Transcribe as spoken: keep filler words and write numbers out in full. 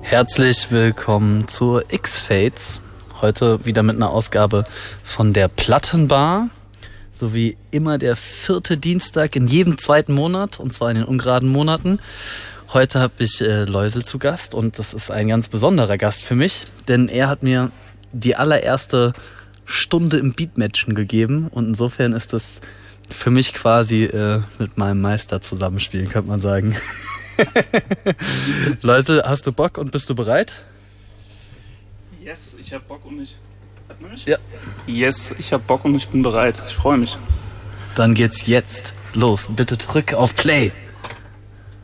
Herzlich willkommen zur X-Fates. Heute wieder mit einer Ausgabe von der Plattenbar. So wie immer der vierte Dienstag in jedem zweiten Monat, und zwar in den ungeraden Monaten. Heute habe ich äh, Läusel zu Gast und das ist ein ganz besonderer Gast für mich, denn er hat mir die allererste Stunde im Beatmatchen gegeben und insofern ist das für mich quasi äh, mit meinem Meister zusammenspielen, könnte man sagen. Läusel, hast du Bock und bist du bereit? Yes, ich hab Bock und ich... Hört man mich? Ja. Yes, ich hab Bock und ich bin bereit. Ich freue mich. Dann geht's jetzt los. Bitte drück auf Play.